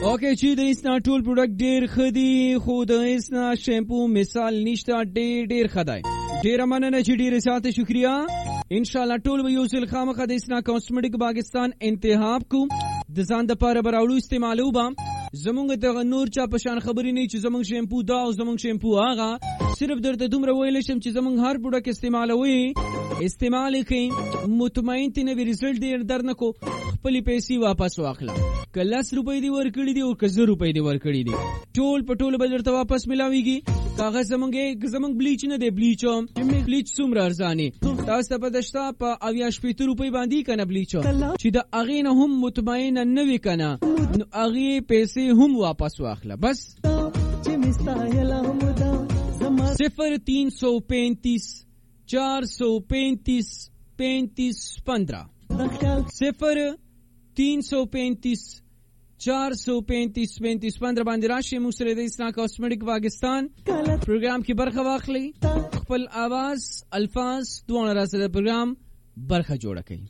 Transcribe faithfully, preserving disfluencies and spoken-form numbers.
اوکے چې د اسنا ټول پروډکټ ډیر خدي خو د اسنا شیمپو مثال نشته ډیر ډیر خدای ډیر مننه چې ډیر ساته شکریا ان شاء الله ټول به یو ځل خامخا د اسنا کاسمیټک پاکستان انتخاب کو د ځان د پاره براوړو استعمالو با زمونږ د نور چا پشان خبرې نه چې زمونږ شیمپو دا او زمونږ شیمپو هغه صرف درته دومره ویل شم چې زمونږ هر پروډکټ استعمالوي استعمال کړئ مطمئن تنه وی رزلټ ډیر درنکو خپل پیسې واپس واخله کله س روپۍ دی ورکړي دي او کزه روپۍ دی ورکړي دي ټول پټول بدلته واپس ملاويږي کاغذ زمونږه زمونږ بلیچ نه دی بلیچ بلیچ څومره ارزانه تاسو په دشتا په اویا شپږ روپۍ باندې کنه بلیچ چې د اغې نه هم مطمئن نه وی کنه نو اغې پیسې هم واپس واخله بس صفر تین سو پینتیس چار سو پینتیس پینتیس پندرہ صفر تین سو پینتیس چار سو پینتیس پینتیس پندرہ باندې راشي موږ سره د اسنا کاسمیټک پاکستان پروګرام کې برخه واخلي خپل आवाज الفاظ دوه راځي د پروګرام برخه جوړه کړي